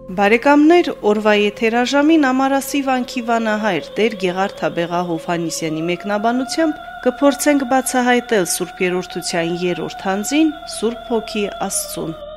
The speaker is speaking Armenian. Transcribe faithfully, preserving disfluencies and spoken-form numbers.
Բարեկամներ, օրվա եթերաժամին Ամարասի վանքի վանահայր Տեր Գեղարդաբեղա Հովհաննիսյանի մեկնաբանությամբ կփորձենք բացահայտել Սուրբ Երրորդության երրորդ հանձին Սուրբ Հոգի Աստծուն։